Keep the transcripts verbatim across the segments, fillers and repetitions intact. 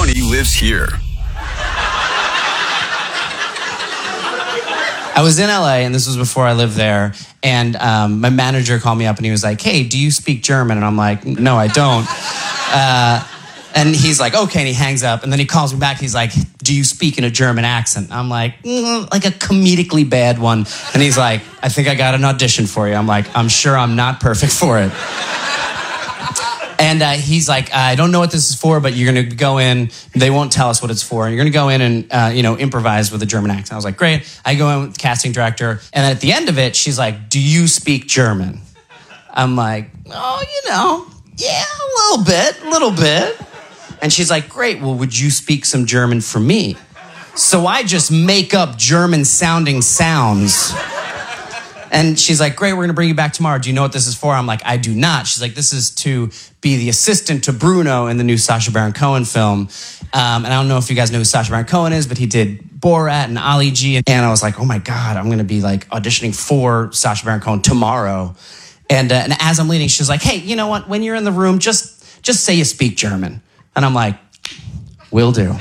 Tony lives here. I was in L A, and this was before I lived there, and um, my manager called me up, and he was like, hey, do you speak German? And I'm like, no, I don't. Uh, and he's like, okay, and he hangs up, and then he calls me back, he's like, do you speak in a German accent? I'm like, mm, like a comedically bad one. And he's like, I think I got an audition for you. I'm like, I'm sure I'm not perfect for it. And uh, he's like, I don't know what this is for, but you're going to go in. They won't tell us what it's for. You're going to go in and, uh, you know, improvise with a German accent. I was like, great. I go in with the casting director. And at the end of it, she's like, do you speak German? I'm like, oh, you know, yeah, a little bit, a little bit. And she's like, great. Well, would you speak some German for me? So I just make up German-sounding sounds. And she's like, great, we're going to bring you back tomorrow. Do you know what this is for? I'm like, I do not. She's like, this is to be the assistant to Bruno in the new Sacha Baron Cohen film. Um, and I don't know if you guys know who Sacha Baron Cohen is, but he did Borat and Ali G. And I was like, oh my God, I'm going to be like auditioning for Sacha Baron Cohen tomorrow. And, uh, and as I'm leaving, she's like, hey, you know what? When you're in the room, just, just say you speak German. And I'm like, will do.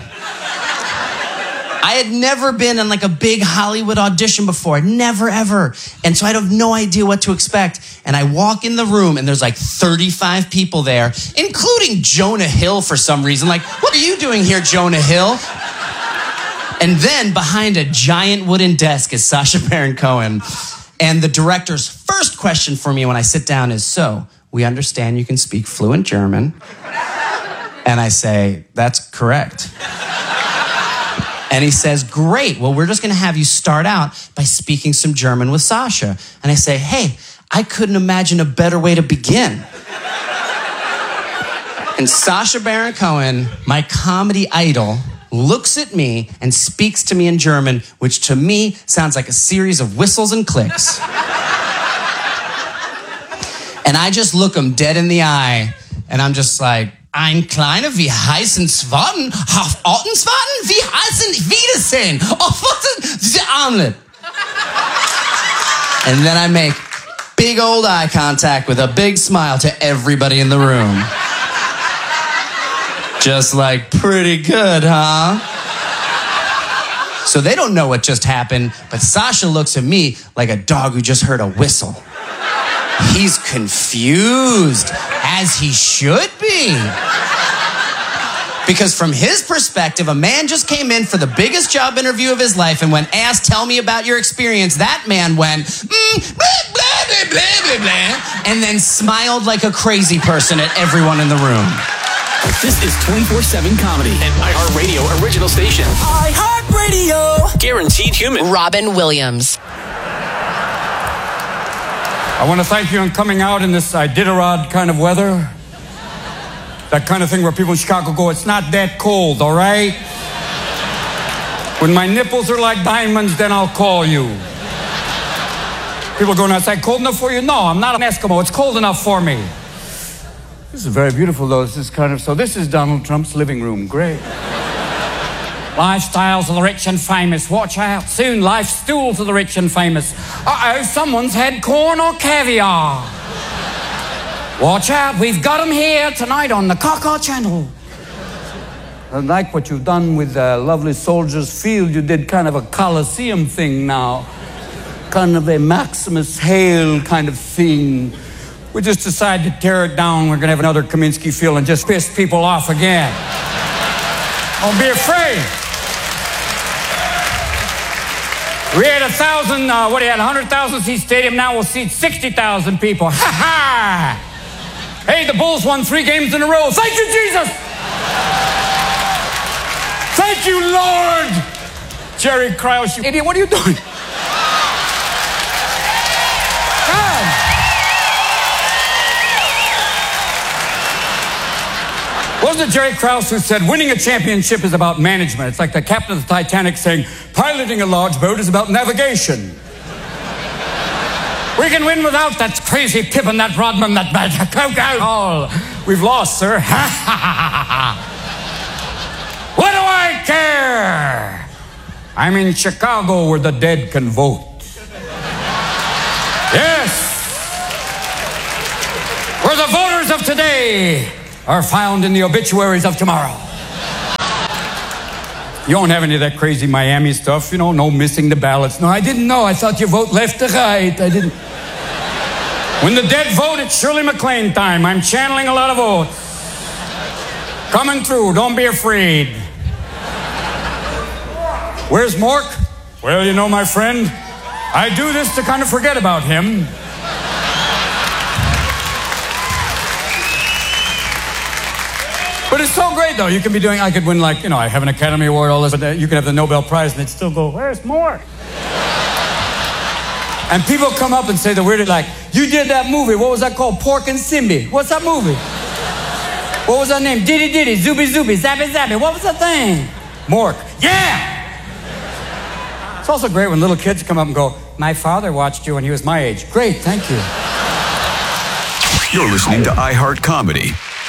I had never been in like a big Hollywood audition before. Never, ever. And so I have no idea what to expect. And I walk in the room and there's like thirty-five people there, including Jonah Hill for some reason. Like, what are you doing here, Jonah Hill? And then behind a giant wooden desk is Sacha Baron Cohen. And the director's first question for me when I sit down is, so, we understand you can speak fluent German. And I say, that's correct. And he says, great. Well, we're just going to have you start out by speaking some German with Sacha. And I say, hey, I couldn't imagine a better way to begin. And Sacha Baron Cohen, my comedy idol, looks at me and speaks to me in German, which to me sounds like a series of whistles and clicks. And I just look him dead in the eye, and I'm just like, ein kleiner, wie heißen Swatten, auf Ottenswatten, wie heißen Wiedersehen, auf the omelet. And then I make big old eye contact with a big smile to everybody in the room. Just like, pretty good, huh? So they don't know what just happened, but Sacha looks at me like a dog who just heard a whistle. He's confused, as he should be. Because from his perspective, a man just came in for the biggest job interview of his life, and when asked, tell me about your experience, that man went, mm, blah, blah, blah, blah, blah, blah, and then smiled like a crazy person at everyone in the room. This is twenty-four seven Comedy, an iHeartRadio original station. iHeartRadio. Guaranteed human. Robin Williams. I want to thank you on coming out in this Iditarod kind of weather. That kind of thing where people in Chicago go, it's not that cold, all right? When my nipples are like diamonds, then I'll call you. People go, now, is that cold enough for you? No, I'm not an Eskimo. It's cold enough for me. This is very beautiful, though. This is kind of, so this is Donald Trump's living room. Great. Lifestyles of the rich and famous. Watch out. Soon, life stools of the rich and famous. Uh-oh, someone's had corn or caviar. Watch out. We've got them here tonight on the Kaka Channel. I like what you've done with uh, Lovely Soldiers Field. You did kind of a Coliseum thing now. Kind of a Maximus Hale kind of thing. We just decided to tear it down. We're going to have another Kaminsky Field and just piss people off again. Don't be afraid. We had a thousand, uh, what do you had, a hundred thousand seat stadium. Now we'll seat sixty thousand people. Ha ha! Hey, the Bulls won three games in a row. Thank you, Jesus! Thank you, Lord! Jerry Krause, you idiot, what are you doing? God! Wasn't it Jerry Krause who said winning a championship is about management? It's like the captain of the Titanic saying piloting a large boat is about navigation. We can win without that crazy Pippin, that Rodman, that bad Coco. Oh, we've lost, sir. Ha ha ha ha. What do I care? I'm in Chicago where the dead can vote. Yes. Where the voters of today are found in the obituaries of tomorrow. You don't have any of that crazy Miami stuff, you know, no missing the ballots. No, I didn't know. I thought you vote left to right. I didn't. When the dead vote, it's Shirley MacLaine time. I'm channeling a lot of votes. Coming through, don't be afraid. Where's Mork? Well, you know, my friend, I do this to kind of forget about him. But it's so great, though. You can be doing, I could win, like, you know, I have an Academy Award, all this, but uh, you could have the Nobel Prize, and they'd still go, where's Mork? And people come up and say the weirdest, like, you did that movie. What was that called? Pork and Simbi. What's that movie? What was that name? Diddy Diddy, Zooby Zooby, Zappy Zappy. What was that thing? Mork. Yeah! It's also great when little kids come up and go, my father watched you when he was my age. Great, thank you. You're listening to iHeart Comedy.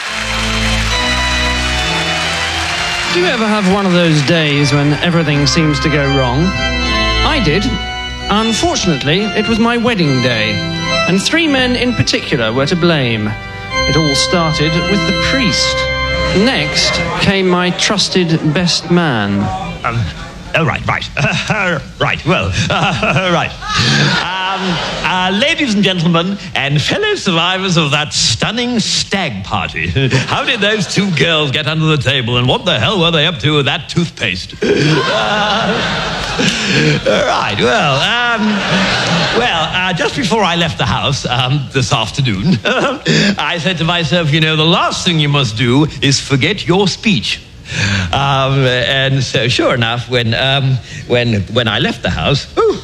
Do you ever have one of those days when everything seems to go wrong? I did. Unfortunately, it was my wedding day, and three men in particular were to blame. It all started with the priest. Next came my trusted best man. Um, oh, right, right. Uh, right, well, uh, right. Um, uh, ladies and gentlemen, and fellow survivors of that stunning stag party. How did those two girls get under the table, and what the hell were they up to with that toothpaste? Uh, right, well, um, well, uh, just before I left the house um, this afternoon, I said to myself, you know, the last thing you must do is forget your speech. Um, and so, sure enough, when um, when when I left the house, um,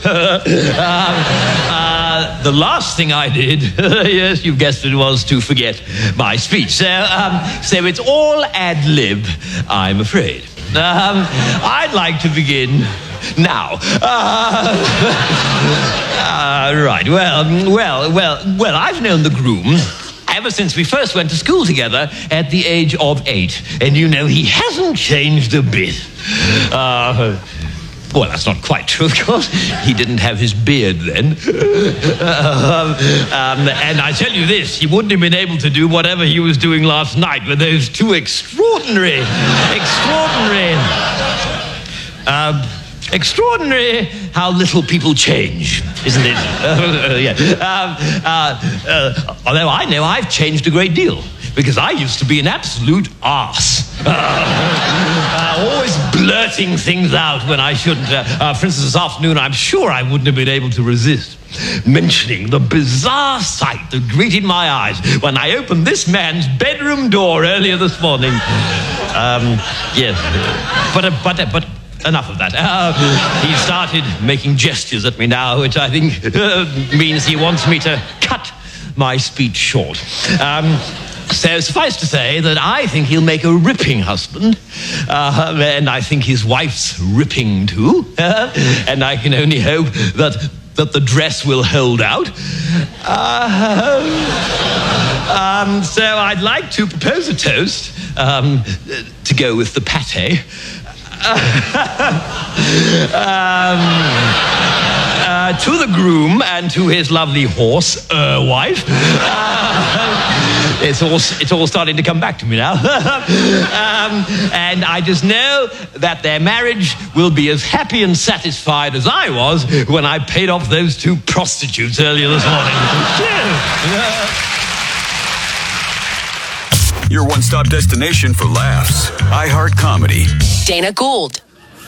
uh, the last thing I did, yes, you guessed it, was to forget my speech. So, um, so it's all ad lib, I'm afraid. Um, I'd like to begin now. Uh, uh, right. Well, well, well, well. I've known the groom ever since we first went to school together at the age of eight. And you know, he hasn't changed a bit. Uh, well, that's not quite true, of course. He didn't have his beard then. um, um, and I tell you this, he wouldn't have been able to do whatever he was doing last night with those two extraordinary, extraordinary... Uh, Extraordinary how little people change, isn't it? Uh, yeah. um, uh, uh, although I know I've changed a great deal, because I used to be an absolute arse. Uh, uh, always blurting things out when I shouldn't. Uh, uh, for instance, this afternoon, I'm sure I wouldn't have been able to resist mentioning the bizarre sight that greeted my eyes when I opened this man's bedroom door earlier this morning. Um, yes, but uh, but uh, but. Enough of that. Uh, he started making gestures at me now, which I think uh, means he wants me to cut my speech short. Um, so suffice to say that I think he'll make a ripping husband, uh, and I think his wife's ripping too, uh, and I can only hope that that the dress will hold out. Uh, um, so I'd like to propose a toast um, to go with the pate. um, uh, to the groom and to his lovely horse, uh, wife. Uh, it's all it's all starting to come back to me now. um, and I just know that their marriage will be as happy and satisfied as I was when I paid off those two prostitutes earlier this morning. Your one-stop destination for laughs. iHeart Comedy. Dana Gould.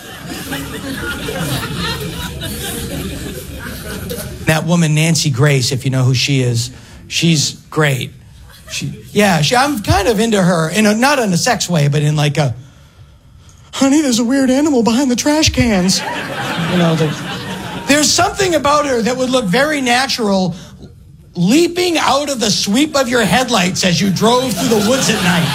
That woman, Nancy Grace, if you know who she is, she's great. She, yeah, she, I'm kind of into her, in a, not in a sex way, but in like a, honey, there's a weird animal behind the trash cans. You know, the, there's something about her that would look very natural, leaping out of the sweep of your headlights as you drove through the woods at night.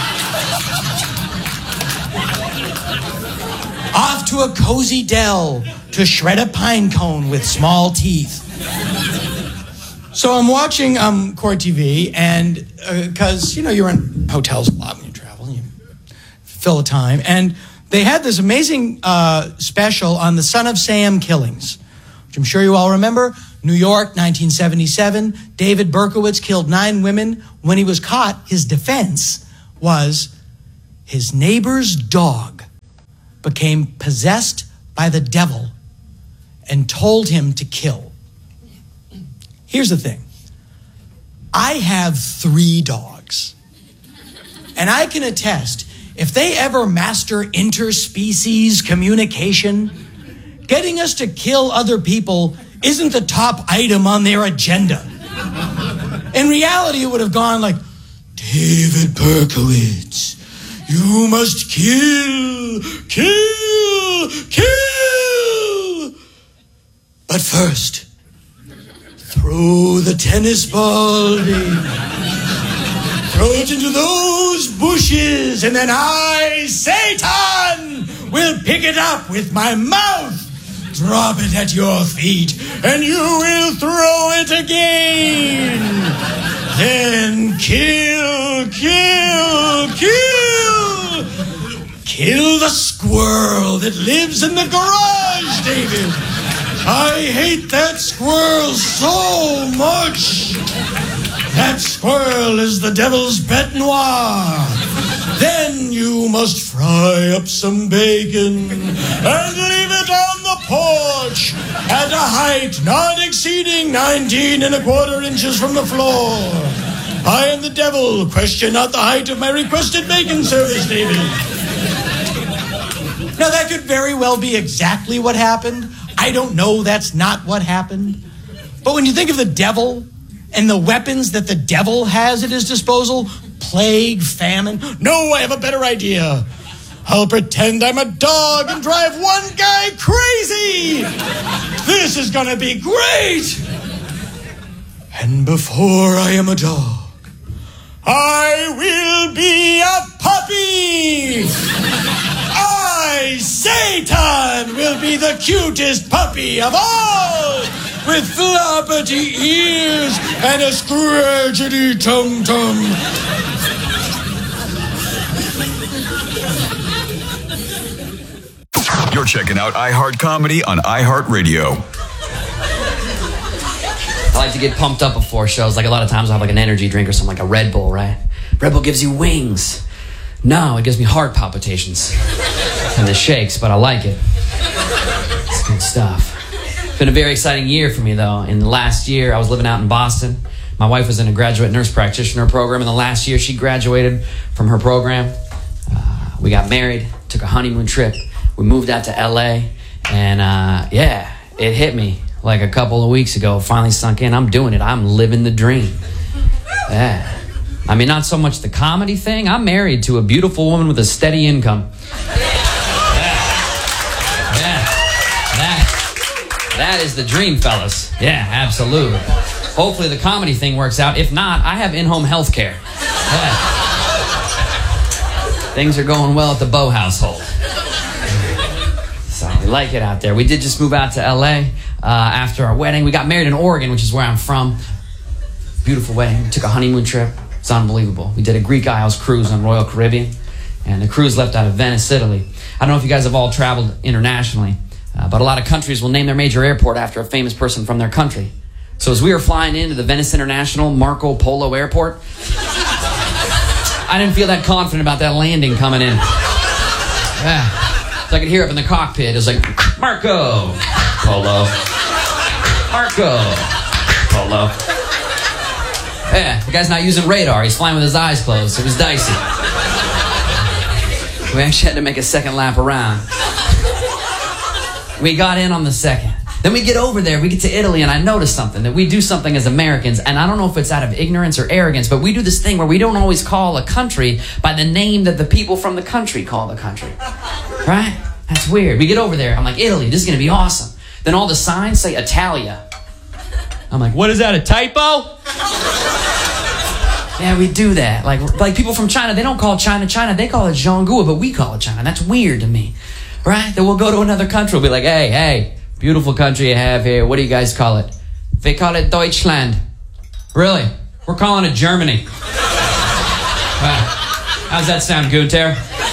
Off to a cozy dell to shred a pine cone with small teeth. So I'm watching um, Court T V, and because, uh, you know, you're in hotels a lot when you travel, and you fill the time, and they had this amazing uh, special on the Son of Sam killings, which I'm sure you all remember. New York, nineteen seventy-seven, David Berkowitz killed nine women. When he was caught, his defense was his neighbor's dog became possessed by the devil and told him to kill. Here's the thing. I have three dogs. And I can attest, if they ever master interspecies communication, getting us to kill other people isn't the top item on their agenda. In reality, it would have gone like, David Berkowitz, you must kill, kill, kill. But first, throw the tennis ball, David. Throw it into those bushes, and then I, Satan, will pick it up with my mouth, drop it at your feet, and you will throw it again. Then kill, kill, kill. Kill the squirrel that lives in the garage, David. I hate that squirrel so much. That squirrel is the devil's bête noire. Then you must fry up some bacon and leave it on the porch at a height not exceeding nineteen and a quarter inches from the floor. I am the devil. Question not the height of my requested bacon service, David. Now, that could very well be exactly what happened. I don't know. That's not what happened. But when you think of the devil and the weapons that the devil has at his disposal, plague, famine, no, I have a better idea. I'll pretend I'm a dog and drive one guy crazy. This is gonna be great. And before I am a dog, I will be a puppy. I, Satan, will be the cutest puppy of all, with floppity ears and a scratchity tum-tum. You're checking out iHeart Comedy on iHeartRadio. I like to get pumped up before shows. Like a lot of times I'll have like an energy drink or something, like a Red Bull, right? Red Bull gives you wings. No, it gives me heart palpitations and the shakes, but I like it. It's good stuff. It's been a very exciting year for me, though. In the last year, I was living out in Boston. My wife was in a graduate nurse practitioner program. In the last year, she graduated from her program. Uh, we got married, took a honeymoon trip. We moved out to L A, and uh, yeah, it hit me like a couple of weeks ago. It finally sunk in. I'm doing it. I'm living the dream. Yeah. I mean, not so much the comedy thing. I'm married to a beautiful woman with a steady income. Yeah. Yeah. That, that is the dream, fellas. Yeah, absolutely. Hopefully the comedy thing works out. If not, I have in-home health care. Yeah. Things are going well at the Bow household. So we like it out there. We did just move out to L A uh, after our wedding. We got married in Oregon, which is where I'm from. Beautiful wedding. We took a honeymoon trip. It's unbelievable. We did a Greek Isles cruise on Royal Caribbean, and the cruise left out of Venice, Italy. I don't know if you guys have all traveled internationally, uh, but a lot of countries will name their major airport after a famous person from their country. So as we were flying into the Venice International Marco Polo Airport, I didn't feel that confident about that landing coming in. Yeah. So I could hear up in the cockpit. It was like, Marco Polo. Marco Polo. Yeah, the guy's not using radar. He's flying with his eyes closed. It was dicey. We actually had to make a second lap around. We got in on the second. Then we get over there, we get to Italy, and I noticed something, that we do something as Americans, and I don't know if it's out of ignorance or arrogance, but we do this thing where we don't always call a country by the name that the people from the country call the country. Right? That's weird. We get over there, I'm like, Italy, this is going to be awesome. Then all the signs say Italia. I'm like, what is that, a typo? Yeah, we do that. Like, like people from China, they don't call China China, they call it Zhongguo, but we call it China. That's weird to me. Right? Then we'll go to another country, we'll be like, hey, hey, beautiful country you have here. What do you guys call it? They call it Deutschland. Really? We're calling it Germany. Wow. How's that sound, Gunther?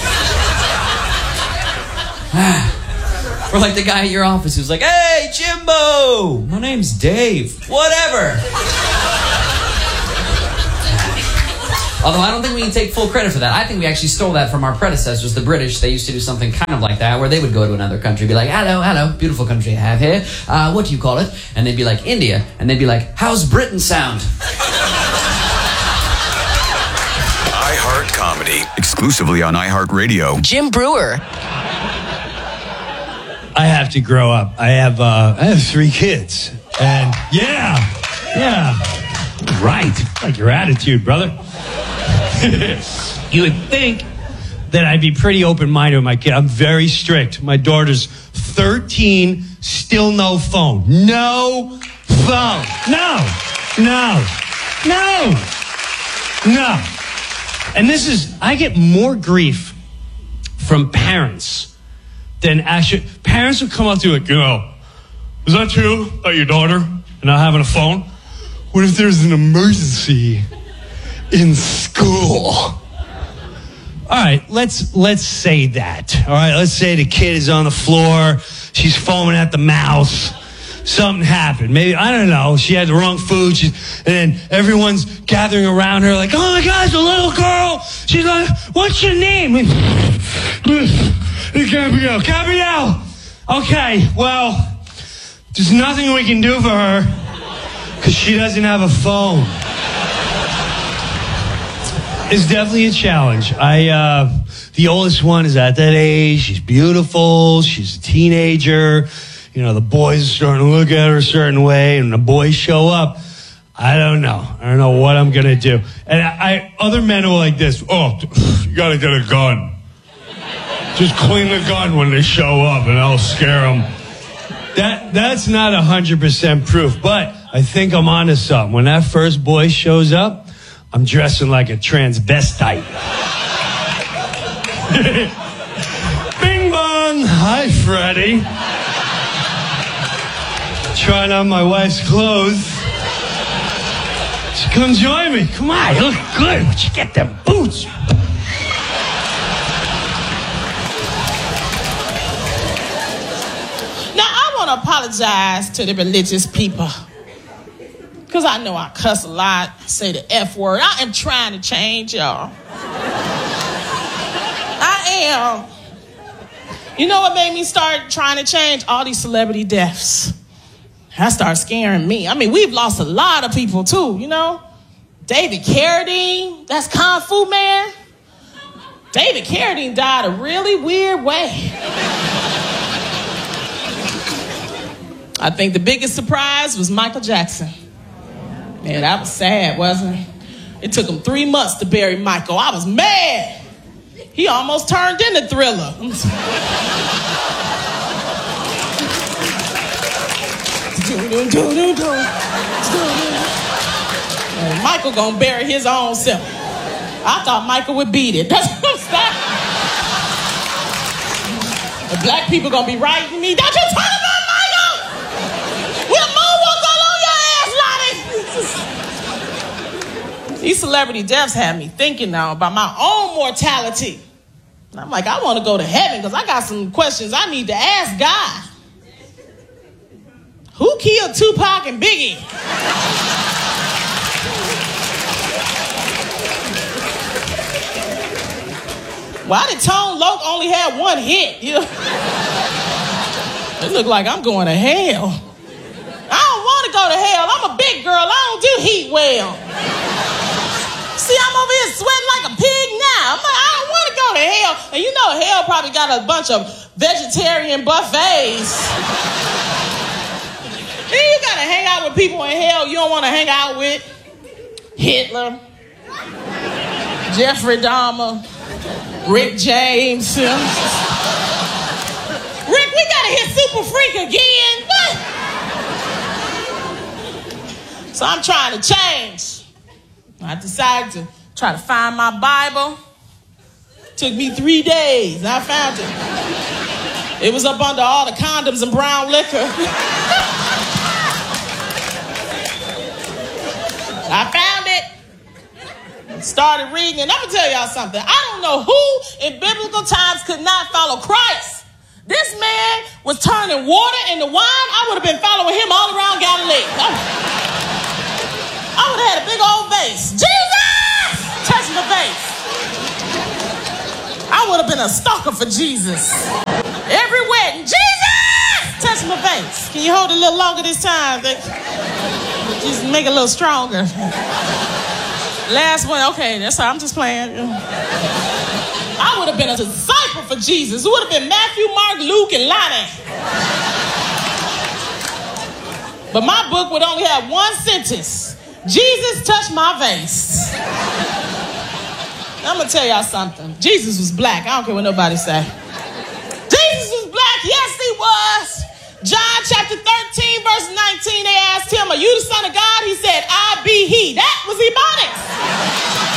We're like the guy at your office who's like, hey, Jimbo, my name's Dave. Whatever. Although I don't think we can take full credit for that. I think we actually stole that from our predecessors, the British. They used to do something kind of like that, where they would go to another country, be like, hello, hello, beautiful country I have here. Uh, what do you call it? And they'd be like, India. And they'd be like, how's Britain sound? iHeart Comedy, exclusively on iHeartRadio. Jim Brewer. I have to grow up. I have uh, I have three kids. And yeah, yeah, right. Like your attitude, brother. You would think that I'd be pretty open-minded with my kid. I'm very strict. My daughter's thirteen, still no phone. No phone. No, no, no, no. And this is, I get more grief from parents than actually, parents will come up to you like, you know, is that true about your daughter and not having a phone? What if there's an emergency in school? All right, let's let's say that. All right, let's say the kid is on the floor, she's foaming at the mouth. Something happened. Maybe, I don't know, she had the wrong food. She, and then everyone's gathering around her like, oh my gosh, the little girl. She's like, what's your name? Gabrielle. Gabrielle. Okay, well, there's nothing we can do for her because she doesn't have a phone. It's definitely a challenge. I, uh, the oldest one is at that age. She's beautiful. She's a teenager. You know, the boys are starting to look at her a certain way, and the boys show up. I don't know. I don't know what I'm going to do. And I, I, other men are like this. Oh, you got to get a gun. Just clean the gun when they show up, and I'll scare them. That, that's not one hundred percent proof, but I think I'm onto something. When that first boy shows up, I'm dressing like a transvestite. Bing bong. Hi, Freddie. Trying on my wife's clothes. So come join me. Come on, you look good. Would you get them boots? Now, I want to apologize to the religious people. Because I know I cuss a lot, say the F word. I am trying to change, y'all. I am. You know what made me start trying to change? All these celebrity deaths. That started scaring me. I mean, we've lost a lot of people, too, you know? David Carradine, that's Kung Fu Man. David Carradine died a really weird way. I think the biggest surprise was Michael Jackson. Man, that was sad, wasn't it? It took him three months to bury Michael. I was mad. He almost turned into Thriller. And Michael gonna bury his own self. I thought Michael would beat it. That's what I'm saying. The black people gonna be writing me. Don't you talk about Michael? We'll moonwalk all on your ass, Lottie. These celebrity deaths have me thinking now about my own mortality. And I'm like, I want to go to heaven because I got some questions I need to ask God. Who killed Tupac and Biggie? Why did Tone Loc only have one hit? You know? It looked like I'm going to hell. I don't want to go to hell. I'm a big girl. I don't do heat well. See, I'm over here sweating like a pig now. I'm like, I don't want to go to hell. And you know, hell probably got a bunch of vegetarian buffets. Then you gotta hang out with people in hell you don't want to hang out with. Hitler, Jeffrey Dahmer, Rick James. Rick, we gotta hit Super Freak again. What? So I'm trying to change. I decided to try to find my Bible. Took me three days. I found it. It was up under all the condoms and brown liquor. I found it. Started reading, and I'm gonna tell y'all something. I don't know who in biblical times could not follow Christ. This man was turning water into wine. I would have been following him all around Galilee. I would have had a big old vase. Jesus! Touching the I would have been a stalker for Jesus. Every wedding, Jesus! Touch my face. Can you hold it a little longer this time? Just make it a little stronger. Last one, okay, that's all. I'm just playing. I would have been a disciple for Jesus. Who would have been Matthew, Mark, Luke, and Lonnie? But my book would only have one sentence. Jesus touched my vase. I'm going to tell y'all something. Jesus was black. I don't care what nobody say. Jesus was black. Yes, he was. John chapter thirteen, verse nineteen, they asked him, are you the son of God? He said, I be he. That was Ebonics.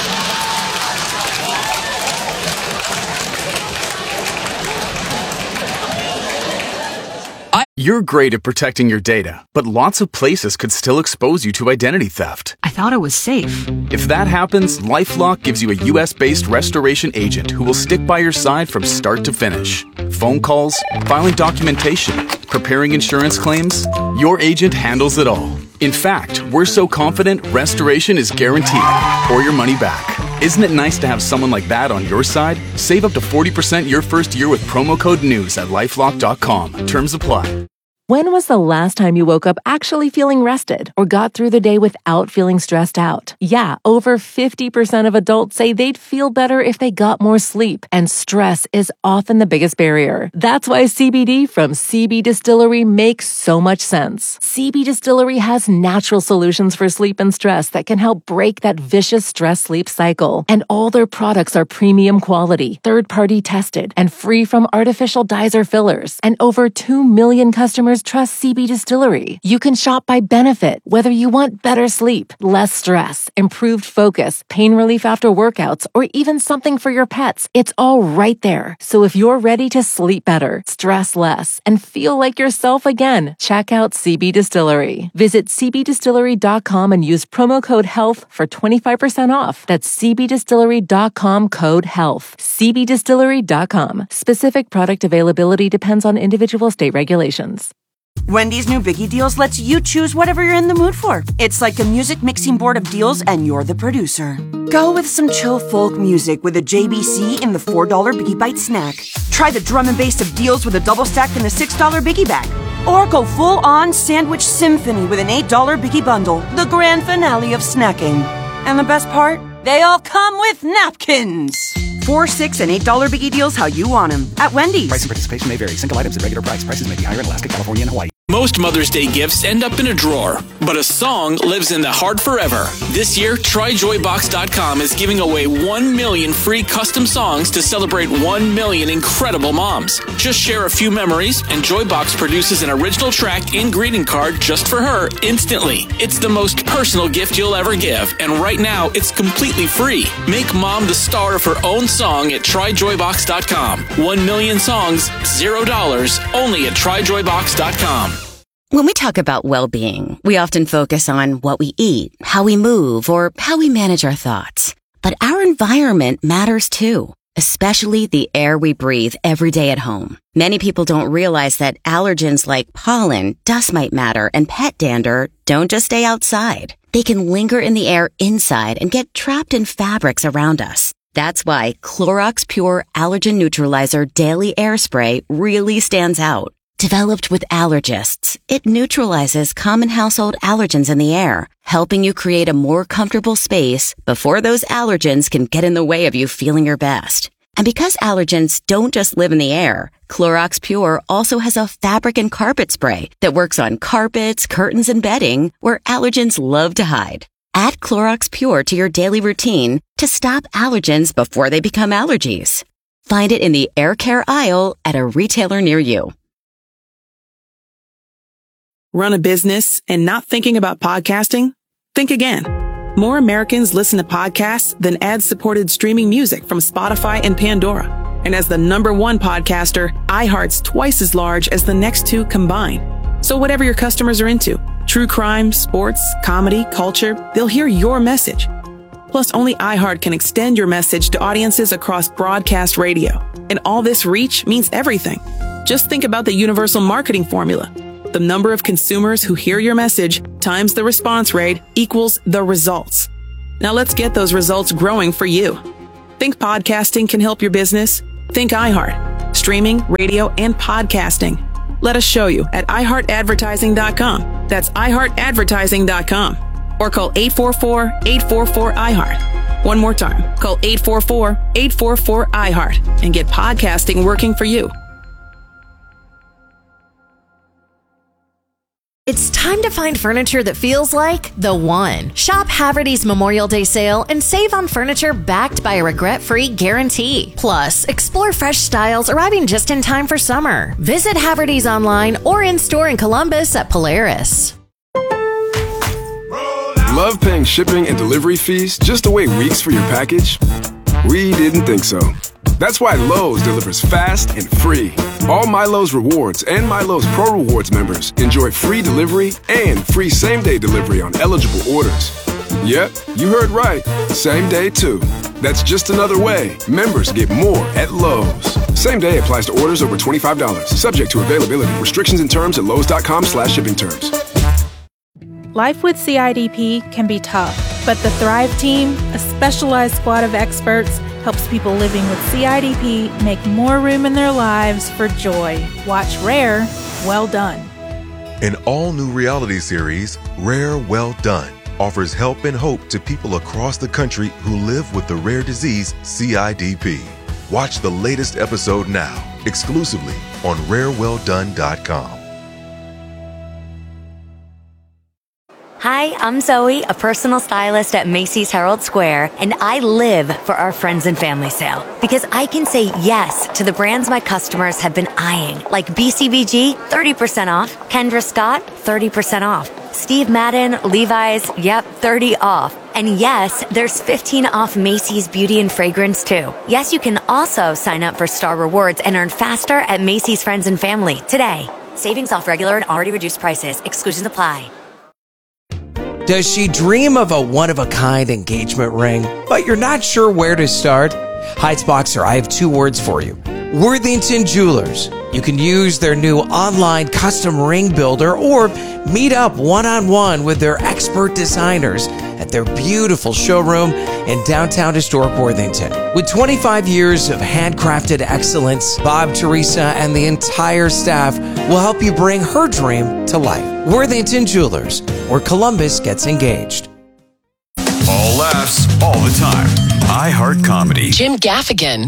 You're great at protecting your data, but lots of places could still expose you to identity theft. I thought it was safe. If that happens, LifeLock gives you a U S-based restoration agent who will stick by your side from start to finish. Phone calls, filing documentation, preparing insurance claims, your agent handles it all. In fact, we're so confident restoration is guaranteed or your money back. Isn't it nice to have someone like that on your side? Save up to forty percent your first year with promo code NEWS at lifelock dot com. Terms apply. When was the last time you woke up actually feeling rested or got through the day without feeling stressed out? Yeah, over fifty percent of adults say they'd feel better if they got more sleep, and stress is often the biggest barrier. That's why C B D from C B Distillery makes so much sense. C B Distillery has natural solutions for sleep and stress that can help break that vicious stress-sleep cycle. And all their products are premium quality, third-party tested, and free from artificial dyes or fillers. And over two million customers trust C B Distillery. You can shop by benefit, whether you want better sleep, less stress, improved focus, pain relief after workouts, or even something for your pets. It's all right there. So if you're ready to sleep better, stress less, and feel like yourself again, check out C B Distillery. Visit c b distillery dot com and use promo code HEALTH for twenty-five percent off. That's c b distillery dot com code HEALTH. c b distillery dot com. Specific product availability depends on individual state regulations. Wendy's new Biggie Deals lets you choose whatever you're in the mood for. It's like a music mixing board of deals, and you're the producer. Go with some chill folk music with a J B C in the four dollar Biggie Bite snack. Try the drum and bass of deals with a double stack in the six dollar Biggie Bag. Or go full-on sandwich symphony with an eight dollar Biggie Bundle, the grand finale of snacking. And the best part? They all come with napkins. Four, six, and eight dollar Biggie Deals how you want them at Wendy's. Price and participation may vary. Single items at regular price. Prices may be higher in Alaska, California, and Hawaii. Most Mother's Day gifts end up in a drawer, but a song lives in the heart forever. This year, try joy box dot com is giving away one million free custom songs to celebrate one million incredible moms. Just share a few memories, and Joybox produces an original track and greeting card just for her instantly. It's the most personal gift you'll ever give, and right now, it's completely free. Make mom the star of her own song at try joy box dot com. One million songs, zero dollars, only at try joy box dot com. When we talk about well-being, we often focus on what we eat, how we move, or how we manage our thoughts. But our environment matters too, especially the air we breathe every day at home. Many people don't realize that allergens like pollen, dust mite matter, and pet dander don't just stay outside. They can linger in the air inside and get trapped in fabrics around us. That's why Clorox Pure Allergen Neutralizer Daily Air Spray really stands out. Developed with allergists, it neutralizes common household allergens in the air, helping you create a more comfortable space before those allergens can get in the way of you feeling your best. And because allergens don't just live in the air, Clorox Pure also has a fabric and carpet spray that works on carpets, curtains, and bedding where allergens love to hide. Add Clorox Pure to your daily routine to stop allergens before they become allergies. Find it in the air care aisle at a retailer near you. Run a business and not thinking about podcasting? Think again. More Americans listen to podcasts than ad-supported streaming music from Spotify and Pandora. And as the number one podcaster, iHeart's twice as large as the next two combined. So whatever your customers are into, true crime, sports, comedy, culture, they'll hear your message. Plus, only iHeart can extend your message to audiences across broadcast radio. And all this reach means everything. Just think about the universal marketing formula. The number of consumers who hear your message times the response rate equals the results. Now let's get those results growing for you. Think podcasting can help your business? Think iHeart. Streaming, radio, and podcasting. Let us show you at i heart advertising dot com. That's i heart advertising dot com. Or call eight four four, eight four four, I heart. One more time. Call eight four four, eight four four, I heart and get podcasting working for you. It's time to find furniture that feels like the one. Shop Haverty's Memorial Day sale and save on furniture backed by a regret-free guarantee. Plus, explore fresh styles arriving just in time for summer. Visit Haverty's online or in-store in Columbus at Polaris. Love paying shipping and delivery fees just to wait weeks for your package? We didn't think so. That's why Lowe's delivers fast and free. All MyLowe's Rewards and MyLowe's Pro Rewards members enjoy free delivery and free same-day delivery on eligible orders. Yep, you heard right. Same day, too. That's just another way members get more at Lowe's. Same day applies to orders over twenty-five dollars. Subject to availability. Restrictions and terms at lowes dot com slash shipping terms. Life with C I D P can be tough, but the Thrive Team, a specialized squad of experts, helps people living with C I D P make more room in their lives for joy. Watch Rare, Well Done. An all-new reality series, Rare Well Done, offers help and hope to people across the country who live with the rare disease C I D P. Watch the latest episode now, exclusively on rare well done dot com. Hi, I'm Zoe, a personal stylist at Macy's Herald Square, and I live for our friends and family sale because I can say yes to the brands my customers have been eyeing, like B C B G, thirty percent off, Kendra Scott, thirty percent off, Steve Madden, Levi's, yep, thirty off. And yes, there's fifteen off Macy's Beauty and Fragrance too. Yes, you can also sign up for Star Rewards and earn faster at Macy's Friends and Family today. Savings off regular and already reduced prices. Exclusions apply. Does she dream of a one-of-a-kind engagement ring, but you're not sure where to start? Heights Boxer, I have two words for you. Worthington Jewelers. You can use their new online custom ring builder or meet up one-on-one with their expert designers at their beautiful showroom in downtown historic Worthington. With twenty-five years of handcrafted excellence, Bob, Teresa, and the entire staff will help you bring her dream to life. Worthington Jewelers, where Columbus gets engaged. All laughs, all the time. iHeart Comedy. Jim Gaffigan.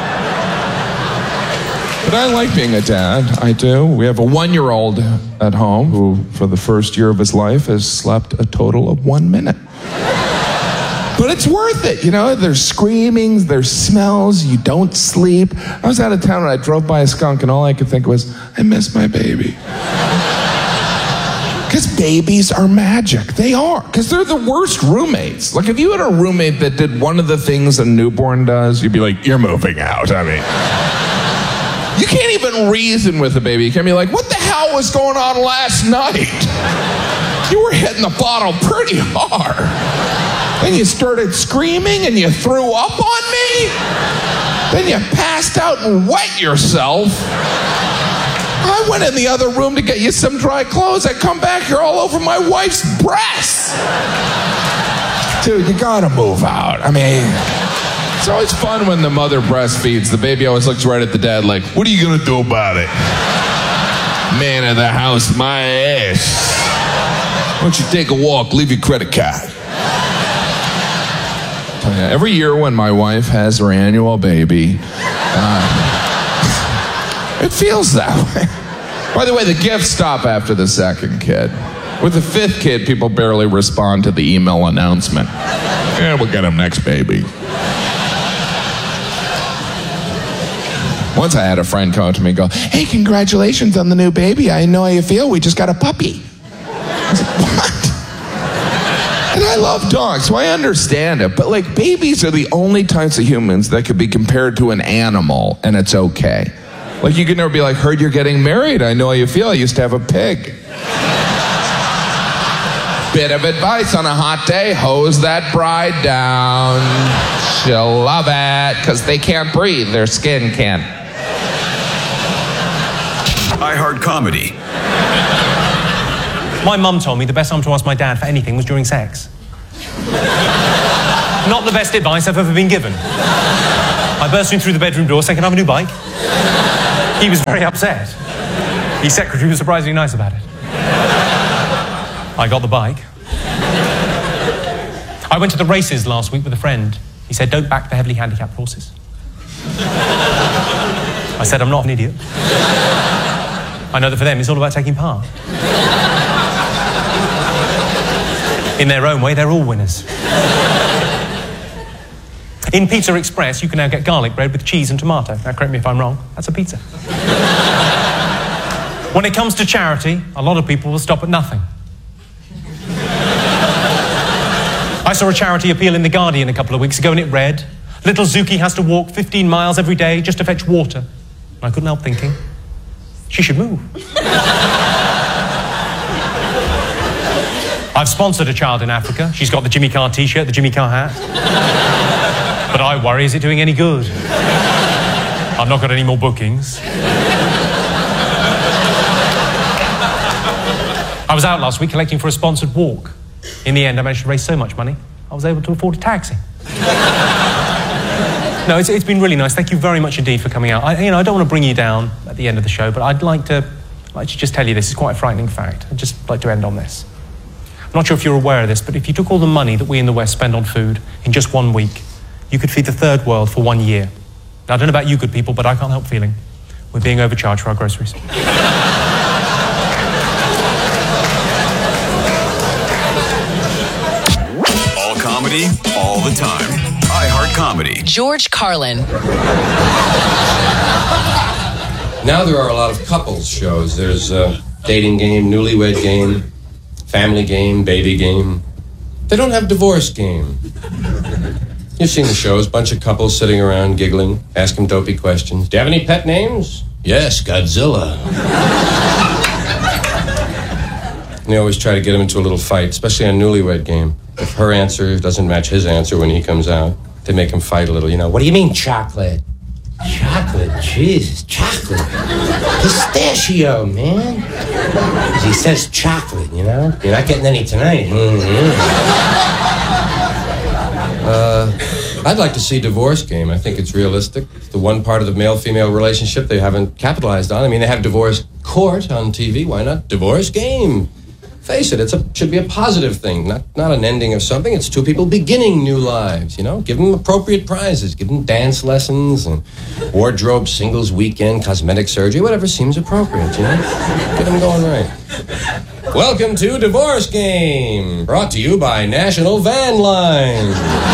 But I like being a dad. I do. We have a one-year-old at home who, for the first year of his life, has slept a total of one minute. But it's worth it, you know? There's screaming, there's smells, you don't sleep. I was out of town and I drove by a skunk and all I could think was, I miss my baby. Because babies are magic. They are. Because they're the worst roommates. Like, if you had a roommate that did one of the things a newborn does, you'd be like, you're moving out. I mean, you can't even reason with a baby. You can't be like, what the hell was going on last night? You were hitting the bottle pretty hard. Then you started screaming and you threw up on me. Then you passed out and wet yourself. I went in the other room to get you some dry clothes. I come back, you're all over my wife's breasts. Dude, you gotta move out. I mean, it's always fun when the mother breastfeeds. The baby always looks right at the dad like, what are you gonna do about it? Man of the house, my ass. Why don't you take a walk, leave your credit card. Every year when my wife has her annual baby, uh, it feels that way. By the way, the gifts stop after the second kid. With the fifth kid, people barely respond to the email announcement. Yeah, we'll get him next baby. Once I had a friend come up to me and go, hey, congratulations on the new baby. I know how you feel. We just got a puppy. I was like, what? And I love dogs, so I understand it. But, like, babies are the only types of humans that could be compared to an animal, and it's okay. Like, you can never be like, heard you're getting married. I know how you feel. I used to have a pig. Bit of advice on a hot day, hose that bride down. She'll love it, because they can't breathe. Their skin can't. iHeart Comedy. My mum told me the best time to ask my dad for anything was during sex. Not the best advice I've ever been given. I burst in through the bedroom door saying, "Can I have a new bike?" He was very upset. His secretary was surprisingly nice about it. I got the bike. I went to the races last week with a friend. He said, "Don't back the heavily handicapped horses." I said, "I'm not an idiot. I know that for them it's all about taking part." In their own way, they're all winners. In Pizza Express, you can now get garlic bread with cheese and tomato. Now, correct me if I'm wrong, that's a pizza. When it comes to charity, a lot of people will stop at nothing. I saw a charity appeal in The Guardian a couple of weeks ago, and it read, "Little Zuki has to walk fifteen miles every day just to fetch water." And I couldn't help thinking, she should move. I've sponsored a child in Africa. She's got the Jimmy Carr t-shirt, the Jimmy Carr hat. But I worry, is it doing any good? I've not got any more bookings. I was out last week collecting for a sponsored walk. In the end, I managed to raise so much money, I was able to afford a taxi. No, it's, it's been really nice. Thank you very much indeed for coming out. I, you know, I don't want to bring you down at the end of the show, but I'd like to, like to just tell you this. It's quite a frightening fact. I'd just like to end on this. I'm not sure if you're aware of this, but if you took all the money that we in the West spend on food in just one week, you could feed the third world for one year. Now, I don't know about you good people, but I can't help feeling we're being overcharged for our groceries. All comedy, all the time. iHeart Comedy. George Carlin. Now there are a lot of couples shows. There's a dating game, newlywed game, family game, baby game. They don't have divorce game. You've seen the shows, bunch of couples sitting around giggling, asking dopey questions. Do you have any pet names? Yes, Godzilla. And they always try to get him into a little fight, especially on Newlywed Game. If her answer doesn't match his answer when he comes out, they make him fight a little, you know. What do you mean, chocolate? Chocolate? Jesus, chocolate. Pistachio, man. He says chocolate, you know? You're not getting any tonight. Mm-hmm. Uh, I'd like to see Divorce Game. I think it's realistic. It's the one part of the male-female relationship they haven't capitalized on. I mean, they have Divorce Court on T V. Why not Divorce Game? Face it, it should be a positive thing, not, not an ending of something. It's two people beginning new lives, you know? Give them appropriate prizes. Give them dance lessons and wardrobe singles weekend, cosmetic surgery, whatever seems appropriate, you know? Get them going right. Welcome to Divorce Game, brought to you by National Van Line.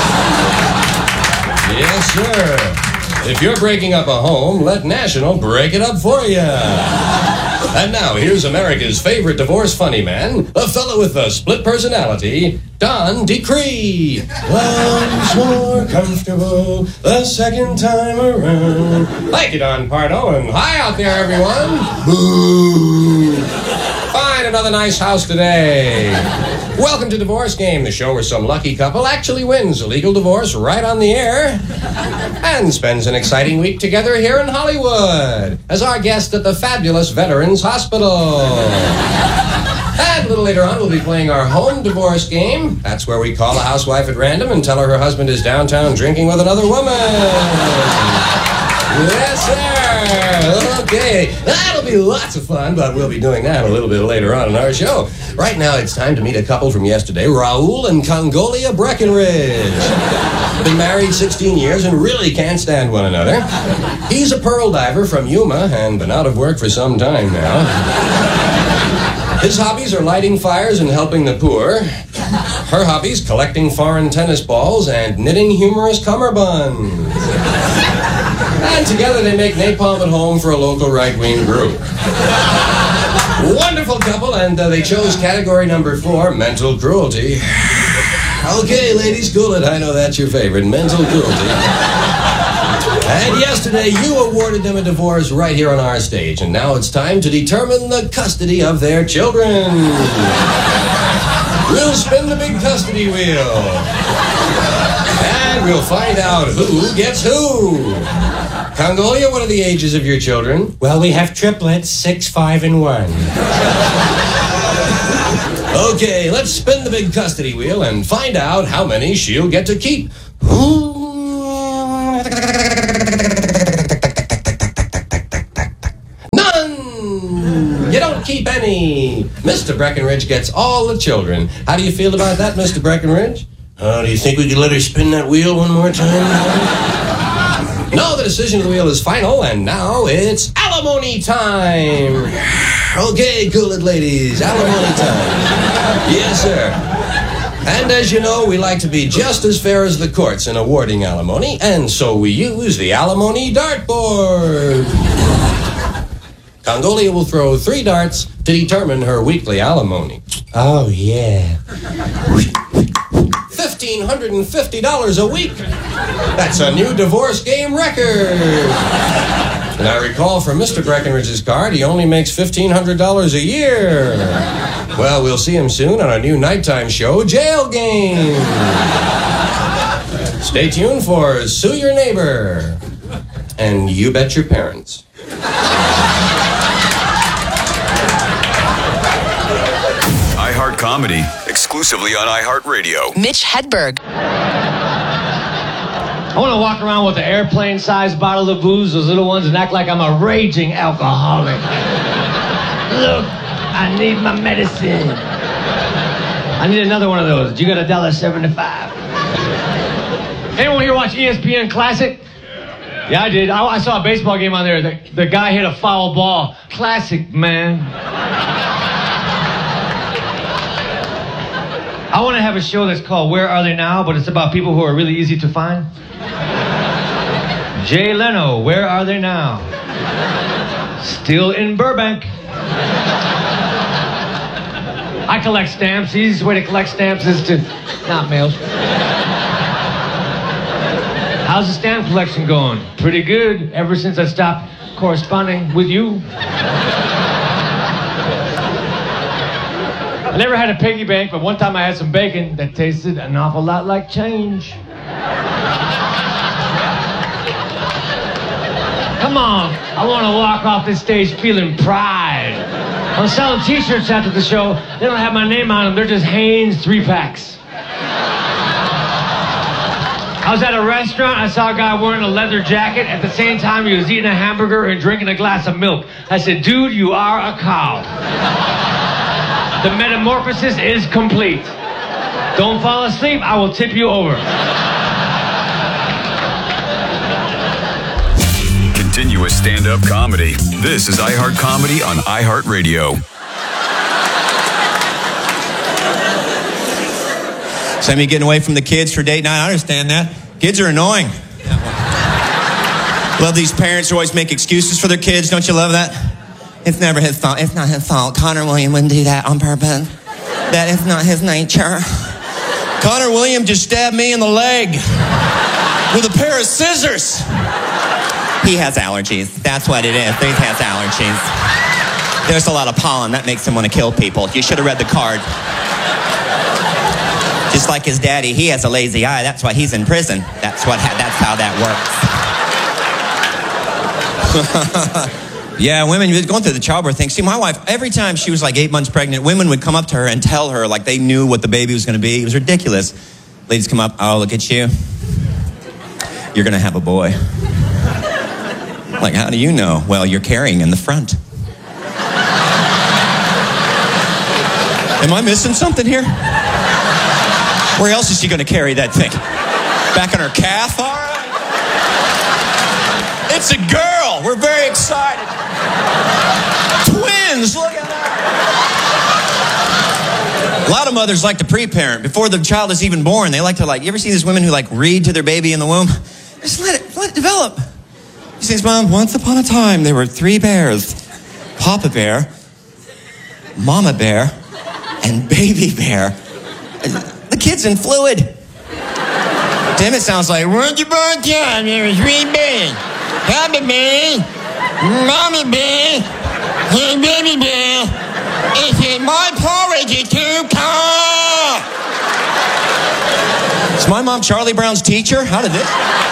Yes, sir. If you're breaking up a home, let National break it up for you. And now, here's America's favorite divorce funny man, a fellow with a split personality, Don Decree. Love's more comfortable the second time around. Thank you, Don Pardo, and hi out there, everyone. Boo. Find another nice house today. Welcome to Divorce Game, the show where some lucky couple actually wins a legal divorce right on the air and spends an exciting week together here in Hollywood as our guest at the fabulous Veterans Hospital. And a little later on, we'll be playing our home divorce game. That's where we call a housewife at random and tell her her husband is downtown drinking with another woman. Yes, sir. Okay, that'll be lots of fun, but we'll be doing that a little bit later on in our show. Right now, it's time to meet a couple from yesterday, Raul and Congolia Breckenridge. Been married sixteen years and really can't stand one another. He's a pearl diver from Yuma and been out of work for some time now. His hobbies are lighting fires and helping the poor. Her hobbies, collecting foreign tennis balls and knitting humorous cummerbunds. And together they make napalm at home for a local right-wing group. Wonderful couple, and uh, they chose category number four, mental cruelty. Okay, ladies, cool it. I know that's your favorite, mental cruelty. And yesterday, you awarded them a divorce right here on our stage, and now it's time to determine the custody of their children. We'll spin the big custody wheel. And we'll find out who gets who. Congolia, what are the ages of your children? Well, we have triplets, six, five, and one. Okay, let's spin the big custody wheel and find out how many she'll get to keep. None! You don't keep any. Mister Breckenridge gets all the children. How do you feel about that, Mister Breckenridge? Oh, do you think we could let her spin that wheel one more time? No, the decision of the wheel is final, and now it's alimony time. Okay, cool it, ladies. Alimony time. Yes, sir. And as you know, we like to be just as fair as the courts in awarding alimony, and so we use the alimony dartboard. Congolia will throw three darts to determine her weekly alimony. Oh, yeah. fifteen hundred fifty dollars a week. That's a new divorce game record. And I recall from Mister Breckenridge's card, he only makes fifteen hundred dollars a year. Well, we'll see him soon on our new nighttime show, Jail Game. Stay tuned for Sue Your Neighbor. And You Bet Your Parents. iHeart Comedy, exclusively on iHeartRadio. Mitch Hedberg. I want to walk around with an airplane-sized bottle of booze, those little ones, and act like I'm a raging alcoholic. Look, I need my medicine. I need another one of those. You got a dollar seventy-five. Anyone here watch E S P N Classic? Yeah, I did. I, I saw a baseball game on there. The, the guy hit a foul ball. Classic, man. I want to have a show that's called Where Are They Now? But it's about people who are really easy to find. Jay Leno, where are they now? Still in Burbank. I collect stamps. The easiest way to collect stamps is to not mail. How's the stamp collection going? Pretty good, ever since I stopped corresponding with you. I never had a piggy bank, but one time I had some bacon that tasted an awful lot like change. Come on, I want to walk off this stage feeling pride. I'm selling t-shirts after the show. They don't have my name on them. They're just Hanes three-packs. I was at a restaurant. I saw a guy wearing a leather jacket. At the same time, he was eating a hamburger and drinking a glass of milk. I said, dude, you are a cow. The metamorphosis is complete. Don't fall asleep. I will tip you over. Continuous stand-up comedy. This is iHeart Comedy on iHeartRadio. Sammy getting away from the kids for date night. I understand that. Kids are annoying. Love these parents who always make excuses for their kids. Don't you love that? It's never his fault. It's not his fault. Connor William wouldn't do that on purpose. That is not his nature. Connor William just stabbed me in the leg with a pair of scissors. He has allergies. That's what it is. He has allergies. There's a lot of pollen. That makes him want to kill people. You should have read the card. Just like his daddy, he has a lazy eye. That's why he's in prison. That's what. Ha- that's how that works. Yeah, women going through the childbirth thing. See, my wife, every time she was like eight months pregnant, women would come up to her and tell her like they knew what the baby was going to be. It was ridiculous. Ladies come up, oh, look at you. You're going to have a boy. Like, how do you know? Well, you're carrying in the front. Am I missing something here? Where else is she going to carry that thing? Back on her calf? All right. It's a girl. We're very excited. Twins. Look at that. A lot of mothers like to pre-parent. Before the child is even born, they like to like, you ever see these women who like read to their baby in the womb? Just let it, let it develop. She says, Mom, once upon a time, there were three bears. Papa Bear, Mama Bear, and Baby Bear. The kid's in fluid. Damn, it sounds like, once upon a time, there were three bears. Papa Bear, Mama Bear, and Baby Bear. It said, my porridge is too cold. Is my mom Charlie Brown's teacher? How did this?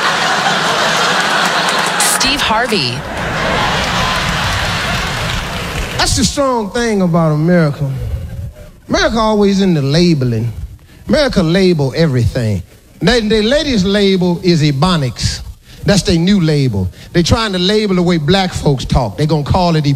Steve Harvey. That's the strong thing about America. America always into labeling. America label everything. Their latest label is Ebonics. That's their new label. They're trying to label the way black folks talk. They're going to call it